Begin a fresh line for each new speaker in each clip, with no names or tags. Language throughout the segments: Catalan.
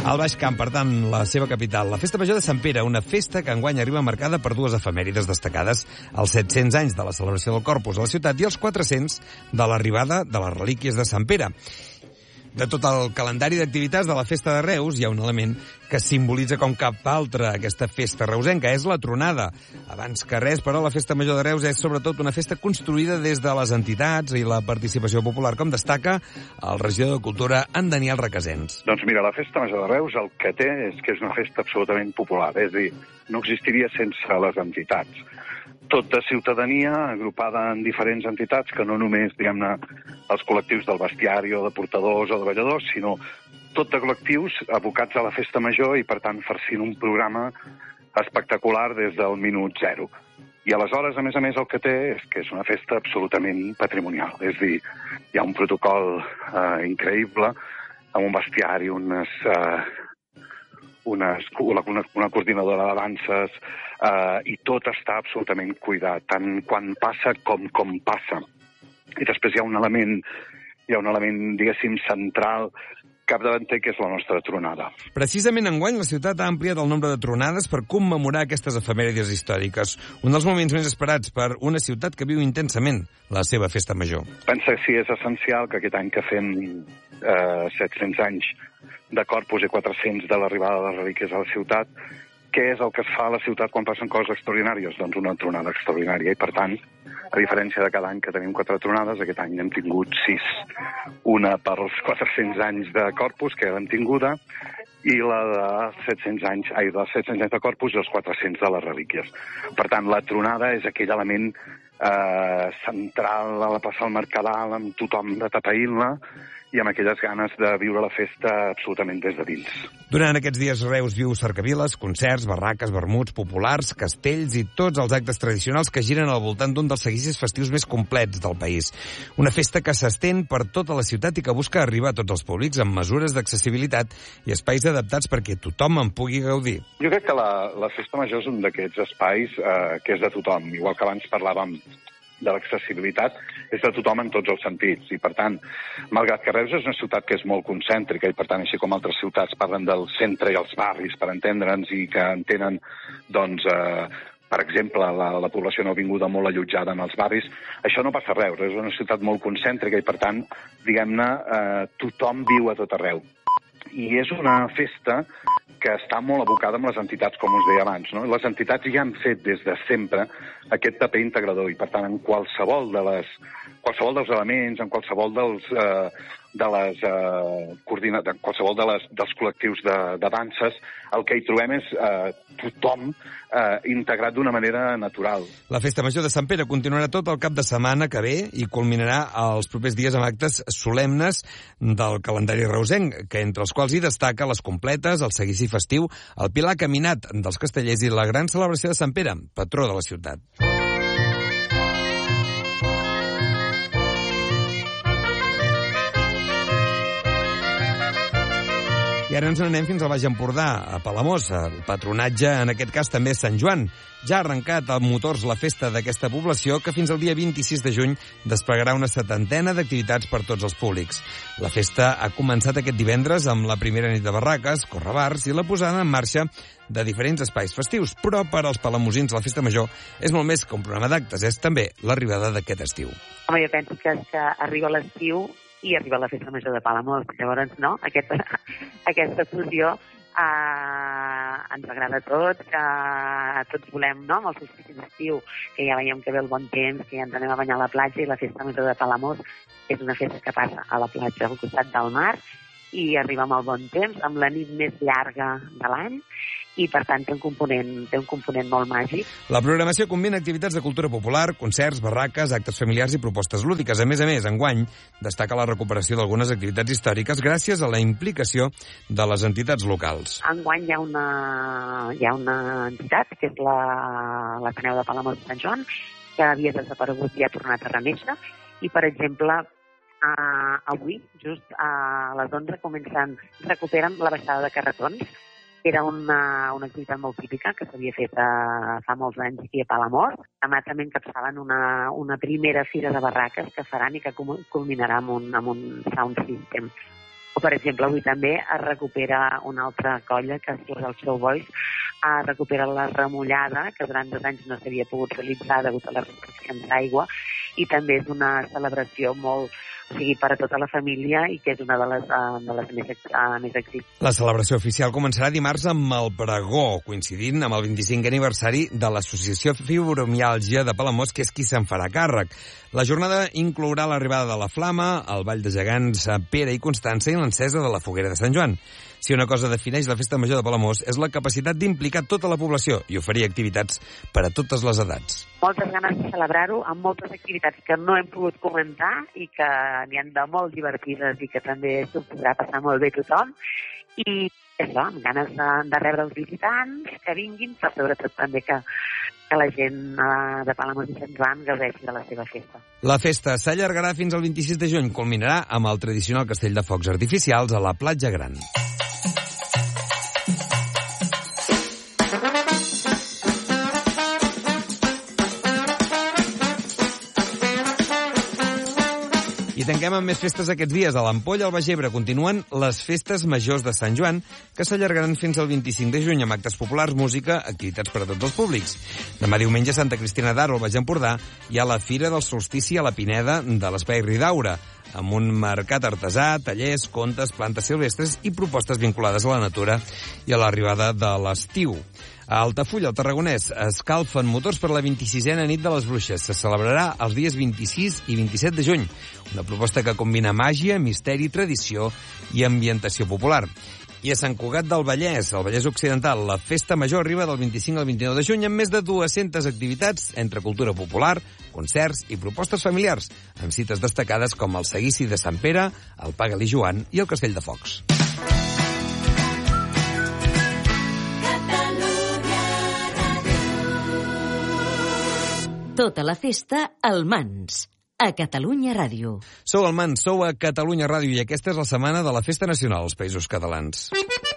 Al Baix Camp, per tant, la seva capital. La Festa Major de Sant Pere, una festa que enguany arriba marcada per dues efemèrides destacades, els 700 anys de la celebració del Corpus a la ciutat i els 400 de l'arribada de les relíquies de Sant Pere. De tot el calendari d'activitats de la Festa de Reus hi ha un element que simbolitza com cap altre aquesta festa reusenca, és la tronada. Abans que res, però, la Festa Major de Reus és sobretot una festa construïda des de les entitats i la participació popular, com destaca el regidor de Cultura, en Daniel Requesens.
Doncs mira, la Festa Major de Reus el que té és que és una festa absolutament popular, és a dir, no existiria sense les entitats. Tot de ciutadania, agrupada en diferents entitats, que no només, diguem-ne, els col·lectius del bestiari o de portadors o de balladors, sinó tot de col·lectius abocats a la festa major i, per tant, farcint un programa espectacular des del minut zero. I aleshores, a més, el que té és que és una festa absolutament patrimonial. És a dir, hi ha un protocol increïble, amb un bestiari, una coordinadora de danses, i tot està absolutament cuidat, tant quan passa com passa. I després hi ha un element, diguéssim, central, capdavanter, que és la nostra tronada.
Precisament enguany la ciutat ha ampliat el nombre de tronades per commemorar aquestes efemèrides històriques, un dels moments més esperats per una ciutat que viu intensament la seva festa major.
Pensa que sí, és essencial que aquest any que fem 700 anys de Corpus i 400 de l'arribada de les relíquies a la ciutat, què és el que es fa a la ciutat quan passen coses extraordinàries? Doncs una tronada extraordinària. I, per tant, a diferència de cada any que tenim 4 tronades, aquest any n'hem tingut 6. Una per als 400 anys de Corpus, que l'hem tinguda, i la de 700 anys de Corpus i els 400 de les relíquies. Per tant, la tronada és aquell element central a la plaça del Mercadal, amb tothom de tapaïnt-la, i amb aquelles ganes de viure la festa absolutament des de dins.
Durant aquests dies Reus viu cercaviles, concerts, barraques, vermuts populars, castells i tots els actes tradicionals que giren al voltant d'un dels seguicis festius més complets del país. Una festa que s'estén per tota la ciutat i que busca arribar a tots els públics amb mesures d'accessibilitat i espais adaptats perquè tothom en pugui gaudir.
Jo crec que la festa major és un d'aquests espais que és de tothom. Igual que abans parlàvem de l'accessibilitat, és de tothom en tots els sentits. I, per tant, malgrat que Reus és una ciutat que és molt concèntrica i, per tant, així com altres ciutats parlen del centre i els barris, per entendre'ns, i que entenen, doncs, per exemple, la població nouvinguda molt allotjada en els barris, això no passa a Reus. És una ciutat molt concèntrica i, per tant, diguem-ne, tothom viu a tot arreu. I és una festa que està molt abocada amb les entitats, com us deia abans, no? Les entitats ja han fet des de sempre aquest paper integrador i, per tant, en qualsevol dels elements, en qualsevol dels col·lectius de danses, el que hi trobem és tothom integrat d'una manera natural.
La Festa Major de Sant Pere continuarà tot el cap de setmana que ve i culminarà els propers dies amb actes solemnes del calendari reusenc, que entre els quals hi destaca les completes, el seguici festiu, el Pilar Caminat dels Castellers i la gran celebració de Sant Pere, patró de la ciutat. I ara ens n'anem fins al Baix Empordà, a Palamós. El patronatge, en aquest cas, també és Sant Joan. Ja ha arrencat amb motors la festa d'aquesta població, que fins al dia 26 de juny desplegarà una 70ena d'activitats per tots els públics. La festa ha començat aquest divendres amb la primera nit de barraques, correbars i la posada en marxa de diferents espais festius. Però per als palamosins la festa major és molt més que un programa d'actes, és també l'arribada d'aquest estiu.
Home, jo penso que arriba l'estiu i arriba la festa major de Palamós. Llavors, no? Aquesta fusió ens agrada a tots, que tots volem, no?, amb el solstici d'estiu, que ja veiem que ve el bon temps, que ja ens anem a banyar a la platja, i la festa major de Palamós és una festa que passa a la platja al costat del mar i arriba amb el bon temps, amb la nit més llarga de l'any, i, per tant, té un component molt màgic.
La programació combina activitats de cultura popular, concerts, barraques, actes familiars i propostes lúdiques. A més, enguany destaca la recuperació d'algunes activitats històriques gràcies a la implicació de les entitats locals.
Enguany hi ha una entitat, que és l'Ateneu de Palamós de Sant Joan, que havia desaparegut i ha tornat a reneixer, i, per exemple, avui, just a les 11, recuperen la baixada de carretons. Era una activitat molt típica que s'havia fet fa molts anys aquí a Palamós. Demà també encapçalen una primera fira de barraques que faran i que culminarà amb un sound system. O per exemple, avui també es recupera una altra colla, que és el Showboys, recupera la remullada, que durant 2 anys no s'havia pogut realitzar degut a les restriccions d'aigua, i també és una celebració molt, o sigui, per a tota la família, i que és una de les més èxits.
La celebració oficial començarà dimarts amb el pregó, coincidint amb el 25è aniversari de l'Associació Fibromiàlgia de Palamós, que és qui se'n farà càrrec. La jornada inclourà l'arribada de la Flama, el ball de gegants Pere i Constança i l'encesa de la foguera de Sant Joan. Si una cosa defineix la Festa Major de Palamós és la capacitat d'implicar tota la població i oferir activitats per a totes les edats.
Moltes ganes de celebrar-ho amb moltes activitats que no hem pogut comentar i que n'hi ha de molt divertides i que també s'ho podrà passar molt bé tothom. I això, amb ganes de rebre els visitants que vinguin, però sobretot també que la gent de Palamós i Sant Joan gaudeixi de la seva festa.
La festa s'allargarà fins al 26 de juny, culminarà amb el tradicional castell de focs artificials a la Platja Gran. I tanquem amb més festes aquests dies. A l'Ampolla, al Baix Ebre, continuen les festes majors de Sant Joan, que s'allargaran fins al 25 de juny amb actes populars, música, activitats per a tots els públics. Demà diumenge a Santa Cristina d'Aro, al Baix Empordà, hi ha la Fira del Solstici a la Pineda de l'Espai Ridaura, amb un mercat artesà, tallers, contes, plantes silvestres i propostes vinculades a la natura i a l'arribada de l'estiu. A Altafulla, al Tarragonès, escalfen motors per la 26a nit de les Bruixes. Se celebrarà els dies 26 i 27 de juny. Una proposta que combina màgia, misteri, tradició i ambientació popular. I a Sant Cugat del Vallès, al Vallès Occidental, la festa major arriba del 25 al 29 de juny amb més de 200 activitats entre cultura popular, concerts i propostes familiars, amb cites destacades com el Seguici de Sant Pere, el Paga-li Joan i el Castell de Focs.
Tota la festa al Mans, a Catalunya Ràdio.
Sou al Mans, sou a Catalunya Ràdio i aquesta és la setmana de la Festa Nacional als Països Catalans.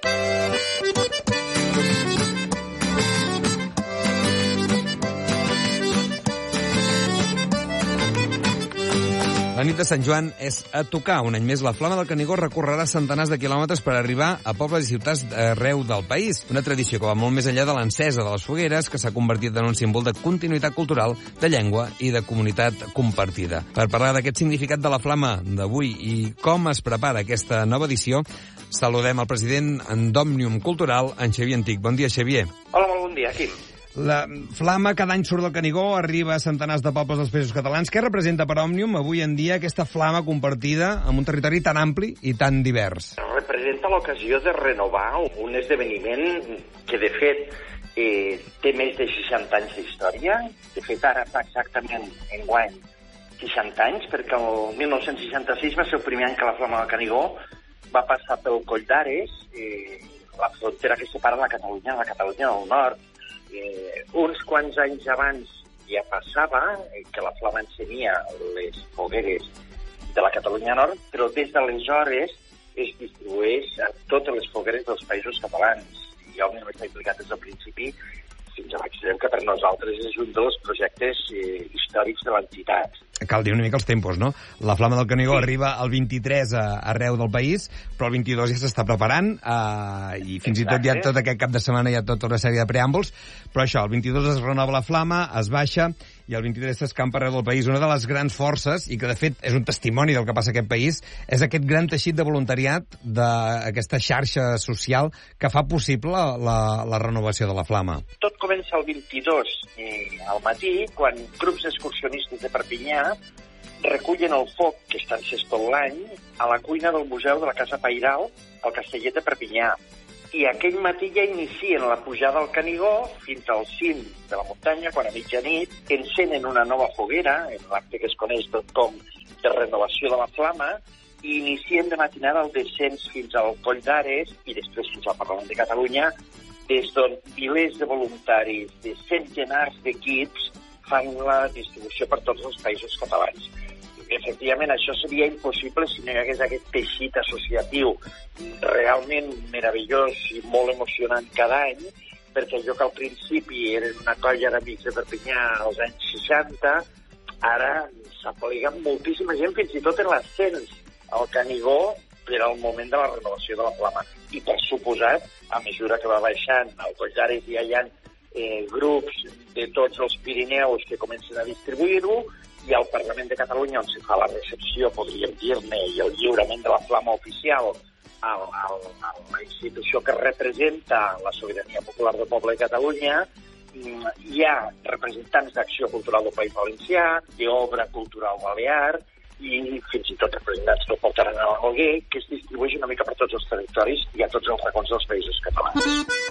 La nit de Sant Joan és a tocar. Un any més, la Flama del Canigó recorrerà centenars de quilòmetres per arribar a pobles i ciutats arreu del país. Una tradició que va molt més enllà de l'encesa de les fogueres, que s'ha convertit en un símbol de continuïtat cultural, de llengua i de comunitat compartida. Per parlar d'aquest significat de la Flama d'avui i com es prepara aquesta nova edició, saludem al president d'Òmnium Cultural, en Xavier Antic. Bon dia, Xavier.
Hola, molt bon dia, Quim.
La Flama cada any surt del Canigó, arriba a centenars de pobles dels Països Catalans. Què representa per Òmnium avui en dia aquesta flama compartida en un territori tan ampli i tan divers?
Representa l'ocasió de renovar un esdeveniment que, de fet, té més de 60 anys d'història. De fet, ara fa exactament enguany 60 anys, perquè el 1966 va ser el primer any que la Flama del Canigó va passar pel Coll d'Ares, la frontera que separa la Catalunya del nord. Uns quants anys abans ja passava que la Flama encenia les fogueres de la Catalunya Nord, però des d'aleshores es distribueix a totes les fogueres dels Països Catalans. I òbviament està implicat des del principi fins a l'extrem que per nosaltres és un dels projectes històrics de l'entitat.
Cal dir una mica els tempos, no? La Flama del Canigó arriba al 23 arreu del país, però el 22 ja s'està preparant i fins i tot ja tot aquest cap de setmana hi ha tota una sèrie de preàmbuls, però això, el 22 es renova la Flama, es baixa i el 23 s'escampa arreu del país. Una de les grans forces, i que de fet és un testimoni del que passa a aquest país, és aquest gran teixit de voluntariat d'aquesta xarxa social que fa possible la renovació de la Flama.
Tot comença el 22 al matí, quan grups excursionistes de Perpinyà recullen el foc que està encès tot l'any a la cuina del Museu de la Casa Pairal al Castellet de Perpinyà. I aquell matí ja inicien la pujada al Canigó fins al cim de la muntanya, quan a mitjanit encenen una nova foguera, en l'acte que es coneix tot com de renovació de la Flama, i inicien de matinada el descens fins al Coll d'Ares i després fins al Parlament de Catalunya, des d'on milers de voluntaris, de centenars d'equips, fan la distribució per tots els Països Catalans. Efectivament, això seria impossible si no hi hagués aquest teixit associatiu realment meravellós i molt emocionant cada any, perquè allò que al principi era una colla d'amics de Perpinyà als anys 60, ara s'aplega moltíssima gent, fins i tot en l'ascens al Canigó, per al moment de la renovació de la flama. I, per suposat, a mesura que va baixant al Coll d'Ares hi ha grups de tots els Pirineus que comencen a distribuir-ho, i al Parlament de Catalunya, on se fa la recepció, podríem dir-ne, i el lliurament de la flama oficial a la institució que representa la sobirania popular del poble de Catalunya, hi ha representants d'Acció Cultural del País Valencià, d'Obra Cultural Balear, i fins i tot representants del Portaran a l'Alguer, que es distribueix una mica per tots els territoris i a tots els racons dels països catalans.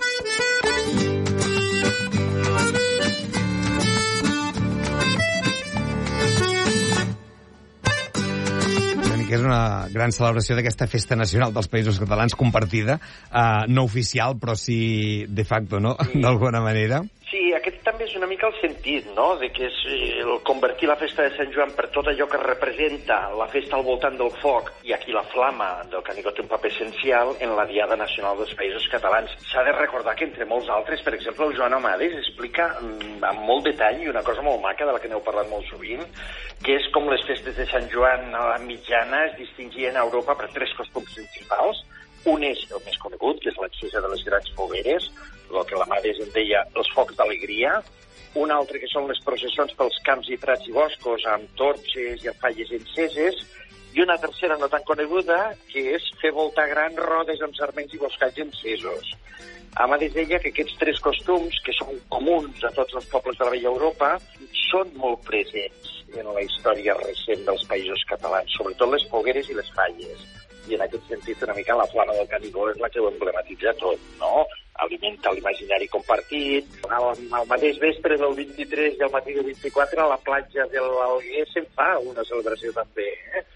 Que és una gran celebració d'aquesta festa nacional dels països catalans compartida, no oficial, però sí de facto, no?, sí. D'alguna manera.
Sí, aquest també és una mica el sentit, no?, de que és el convertir la festa de Sant Joan per tot allò que representa la festa al voltant del foc, i aquí la flama del Canigó té un paper essencial en la Diada Nacional dels Països Catalans. S'ha de recordar que, entre molts altres, per exemple, el Joan Amades explica amb molt detall, i una cosa molt maca de la que n'heu parlat molt sovint, que és com les festes de Sant Joan a la mitjana es distingien a Europa per 3 costums principals. Un és el més conegut, que és l'accés de les grans fogueres, el que la Mades en deia els focs d'alegria. Un altre que són les processons pels camps i prats i boscos amb torxes i amb falles enceses. I una tercera no tan coneguda, que és fer voltar grans rodes amb sarments i boscalls encesos. Amades deia que aquests 3 costums, que són comuns a tots els pobles de la vella Europa, són molt presents en la història recent dels països catalans, sobretot les fogueres i les falles. I en aquest sentit, una mica la flama del Canigó és la que ho emblematitza tot, no? Alimenta l'imaginari compartit. Al mateix vespre del 23 i al matí del 24 a la platja de l'Alguer se'n fa una celebració també,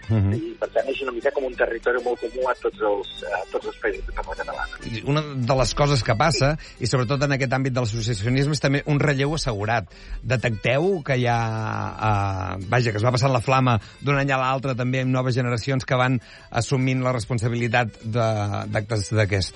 I per tant és una mica com un territori molt comú a tots els països de parla catalana.
Una de les coses que passa, i sobretot en aquest àmbit de l'associacionisme, és també un relleu assegurat. Detecteu que hi ha... que es va passant la flama d'un any a l'altre també amb noves generacions que van assumint la responsabilitat d'actes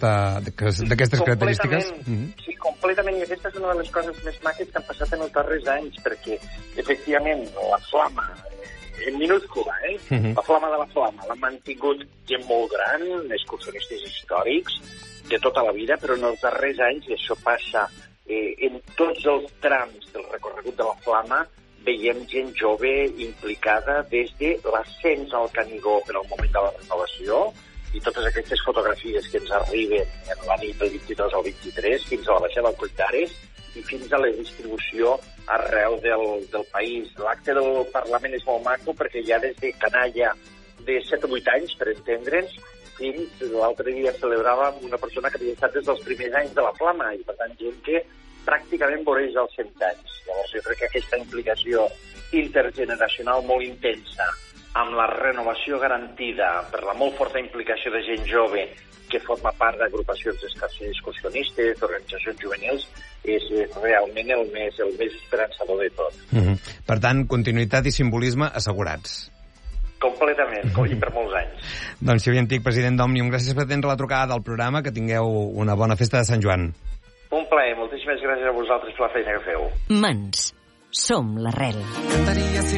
d'aquestes característiques?
Sí, completament, i aquesta és una de les coses més maques que han passat en els darrers anys, perquè, efectivament, la flama, en minúscula, la flama de la flama, l'han mantingut gent molt gran, excursionistes històrics, de tota la vida, però en els darrers anys, i això passa en tots els trams del recorregut de la flama, veiem gent jove implicada des de l'ascens al Canigó per al moment de la renovació, i totes aquestes fotografies que ens arriben en la nit del 22 al 23 fins a la baixada del Coll d'Ares i fins a la distribució arreu del país. L'acte del Parlament és molt maco perquè hi ha des de canalla de 7 o 8 anys, per entendre'ns, fins l'altre dia celebràvem una persona que havia estat des dels primers anys de la flama, i per tant gent que pràcticament voreix els 100 anys. Llavors jo crec que aquesta implicació intergeneracional molt intensa, amb la renovació garantida per la molt forta implicació de gent jove que forma part d'agrupacions excursionistes, d'organitzacions juvenils, és realment el més esperançador de tot.
Per tant, continuïtat i simbolisme assegurats.
Completament, i per molts anys.
Doncs Xavier Antich, president d'Òmnium, gràcies per atendre la trucada del programa, que tingueu una bona festa de Sant Joan.
Un plaer, moltíssimes gràcies a vosaltres per la feina que feu.
Mans, som l'arrel.